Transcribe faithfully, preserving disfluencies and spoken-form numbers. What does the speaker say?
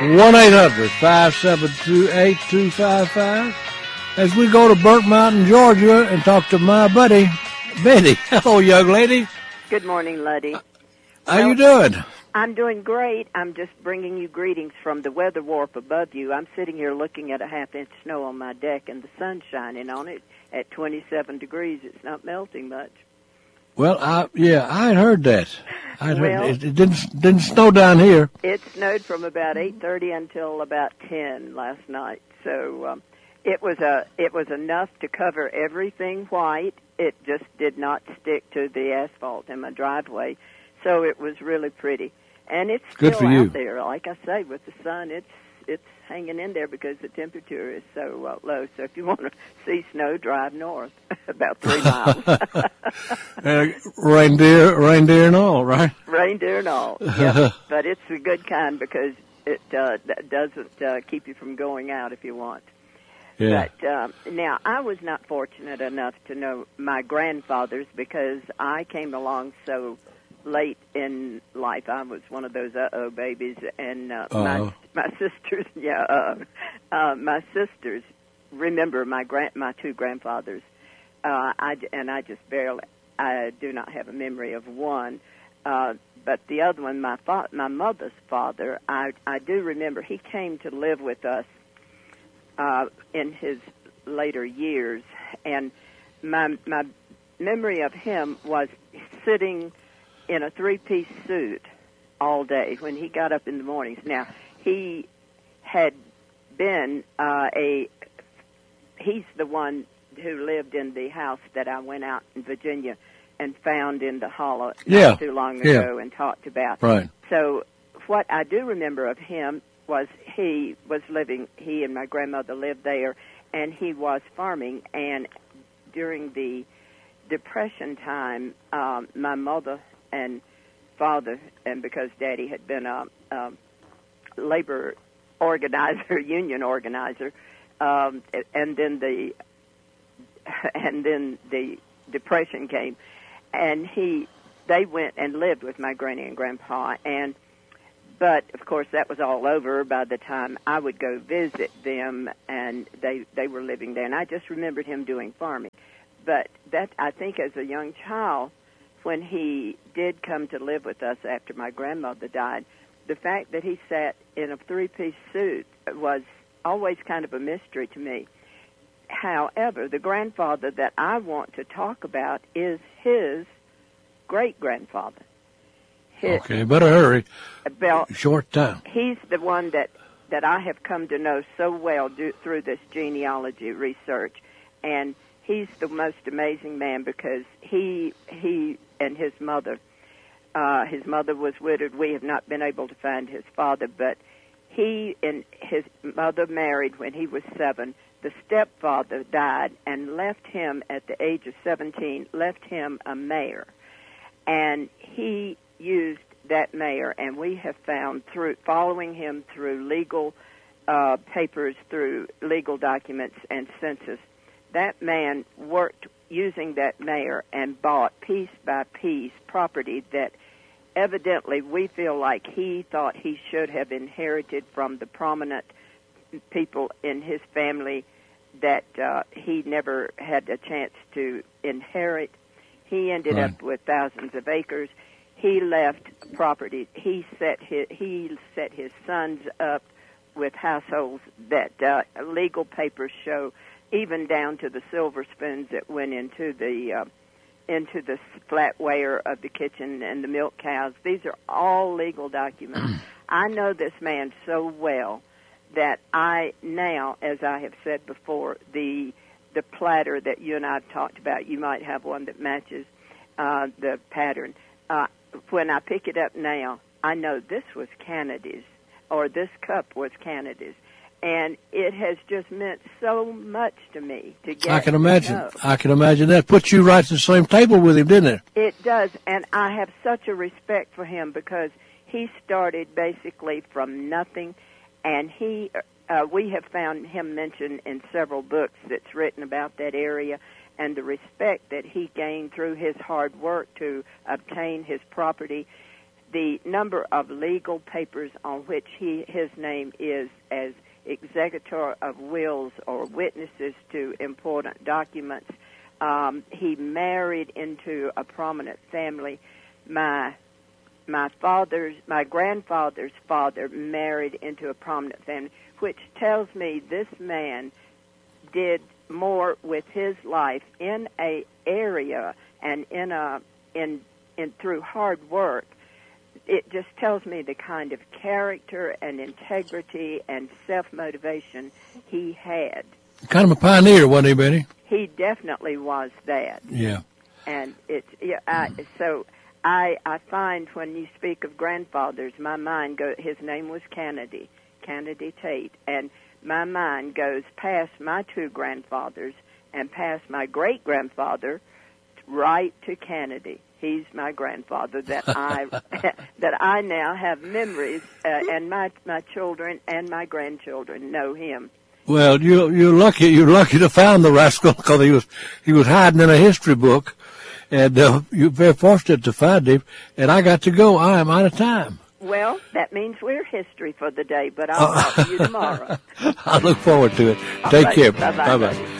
one eight hundred five seven two eight two five five. As we go to Burnt Mountain, Georgia, and talk to my buddy, Betty. Hello, young lady. Good morning, Luddy. How well, you doing? I'm doing great. I'm just bringing you greetings from the weather warp above you. I'm sitting here looking at a half-inch snow on my deck, and the sun's shining on it at twenty-seven degrees. It's not melting much. Well, I yeah, I had heard that. I had well, heard it, it didn't didn't snow down here. It snowed from about eight thirty until about ten last night. So um, it was a it was enough to cover everything white. It just did not stick to the asphalt in my driveway, so it was really pretty. And it's still Good for you. out there. Like I say, with the sun, it's it's hanging in there because the temperature is so uh, low. So if you want to see snow, drive north about three miles. uh, reindeer, reindeer and all, right? Reindeer and all, yeah. But it's a good kind because it uh, doesn't uh, keep you from going out if you want. Yeah. But um, now, I was not fortunate enough to know my grandfathers because I came along so late in life. I was one of those uh-oh babies, and uh, uh-oh. my my sisters, yeah, uh, uh, my sisters remember my grand, my two grandfathers. Uh, I and I just barely, I do not have a memory of one, uh, but the other one, my fa- my mother's father, I I do remember. He came to live with us uh, in his later years, and my my memory of him was sitting in a three-piece suit all day when he got up in the mornings. Now, he had been uh, a, he's the one who lived in the house that I went out in Virginia and found in the hollow yeah. not too long ago yeah. and talked about. Right. So what I do remember of him was he was living, he and my grandmother lived there, and he was farming, and during the Depression time, um, my mother and father, and because Daddy had been a, a labor organizer, union organizer, um, and then the and then the Depression came, and he they went and lived with my granny and grandpa, and but of course that was all over by the time I would go visit them, and they they were living there, and I just remembered him doing farming. But that, I think, as a young child, when he did come to live with us after my grandmother died, the fact that he sat in a three-piece suit was always kind of a mystery to me. However, the grandfather that I want to talk about is his great-grandfather. His, okay, better hurry. Well, short time. He's the one that, that I have come to know so well do, through this genealogy research, and he's the most amazing man because he he and his mother, uh, his mother was widowed. We have not been able to find his father, but he and his mother married when he was seven. The stepfather died and left him at the age of seventeen, left him a mare. And he used that mare, and we have found through following him through legal uh, papers, through legal documents and census, that man worked using that mare and bought piece by piece property that evidently we feel like he thought he should have inherited from the prominent people in his family that uh, he never had a chance to inherit. He ended right. up with thousands of acres. He left property. He set his, he set his sons up with households that uh, legal papers show, even down to the silver spoons that went into the uh, into the flatware of the kitchen and the milk cows. These are all legal documents. I know this man so well that I now, as I have said before, the the platter that you and I have talked about, you might have one that matches uh, the pattern. Uh, when I pick it up now, I know this was Kennedy's, or this cup was Kennedy's. And it has just meant so much to me to get I can imagine. To know. I can imagine that. Put you right at the same table with him, didn't it? It does, and I have such a respect for him because he started basically from nothing, and he, uh, we have found him mentioned in several books that's written about that area, and the respect that he gained through his hard work to obtain his property. the number of legal papers on which he his name is as executor of wills or witnesses to important documents. Um, he married into a prominent family. My my father's my grandfather's father married into a prominent family, which tells me this man did more with his life in a area and in a in in through hard work. It just tells me the kind of character and integrity and self-motivation he had. Kind of a pioneer, wasn't he, Betty? He definitely was that. Yeah. And it's yeah. I, so I I find when you speak of grandfathers, my mind goes. His name was Kennedy, Kennedy Tate, and my mind goes past my two grandfathers and past my great grandfather, right to Kennedy. He's my grandfather that I that I now have memories, uh, and my my children and my grandchildren know him. Well, you you're lucky you're lucky to find the rascal, because he was he was hiding in a history book, and uh, you're very fortunate to find him. And I got to go. I am out of time. Well, that means we're history for the day, but I'll talk to you tomorrow. I look forward to it. Take right, care. bye-bye. Bye bye.